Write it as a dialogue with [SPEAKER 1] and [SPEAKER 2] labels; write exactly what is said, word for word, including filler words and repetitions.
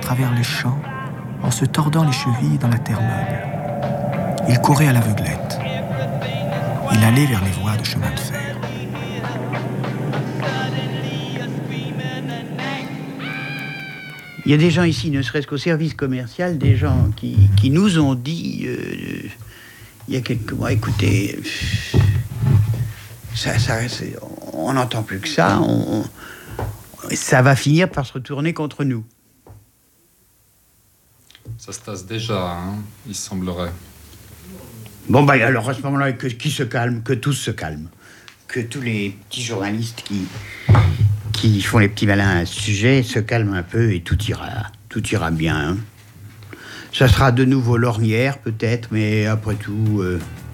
[SPEAKER 1] travers les champs en se tordant les chevilles dans la terre meuble. Il courait à l'aveuglette. Il allait vers les voies de chemin de fer.
[SPEAKER 2] Il y a des gens ici, ne serait-ce qu'au service commercial, des gens qui, qui nous ont dit, euh, il y a quelques mois, écoutez, ça, ça, on n'entend plus que ça, on, on, ça va finir par se retourner contre nous.
[SPEAKER 3] Ça se tasse déjà, hein, il semblerait.
[SPEAKER 2] Bon, bah alors à ce moment-là, que, qui se calme, que tous se calment. Que tous les petits journalistes qui, qui font les petits malins à ce sujet se calment un peu et tout ira, tout ira bien. Hein. Ça sera de nouveau l'ornière, peut-être, mais après tout, euh,